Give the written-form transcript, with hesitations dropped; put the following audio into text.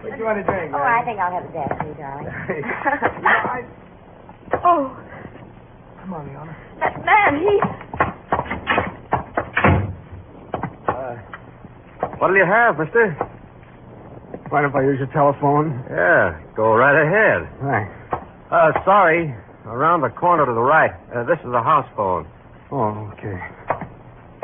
What do you want to drink? Oh, I think I'll have a Daiquiri, darling. Oh. Come on, Leona. That man, he... What'll you have, mister? Mind if I use your telephone? Yeah, go right ahead. Thanks. Sorry. Around the corner to the right. This is the house phone. Oh, okay.